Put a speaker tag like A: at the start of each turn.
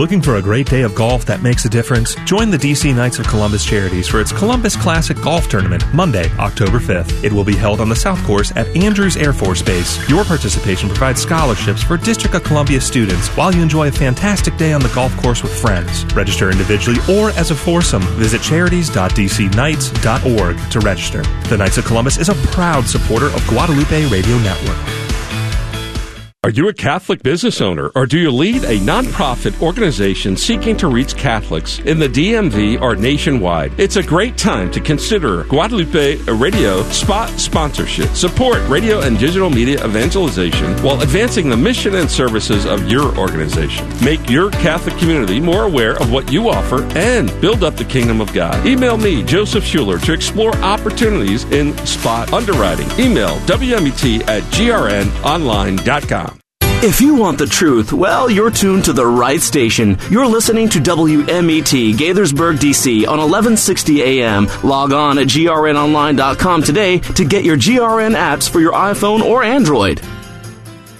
A: Looking for a great day of golf that makes a difference? Join the DC Knights of Columbus Charities for its Columbus Classic Golf Tournament, Monday, October 5th. It will be held on the South Course at Andrews Air Force Base. Your participation provides scholarships for District of Columbia students while you enjoy a fantastic day on the golf course with friends. Register individually or as a foursome. Visit charities.dcknights.org to register. The Knights of Columbus is a proud supporter of Guadalupe Radio Network.
B: Are you a Catholic business owner, or do you lead a nonprofit organization seeking to reach Catholics in the DMV or nationwide? It's a great time to consider Guadalupe Radio spot sponsorship. Support radio and digital media evangelization while advancing the mission and services of your organization. Make your Catholic community more aware of what you offer and build up the kingdom of God. Email me, Joseph Schuler, to explore opportunities in spot underwriting. Email wmet@grnonline.com.
C: If you want the truth, well, you're tuned to the right station. You're listening to WMET, Gaithersburg, D.C. on 1160 a.m. Log on at grnonline.com today to get your GRN apps for your iPhone or Android.